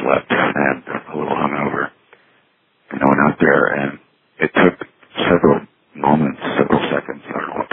slept and a little hungover. And I went out there, and it took several moments, several seconds, I don't know,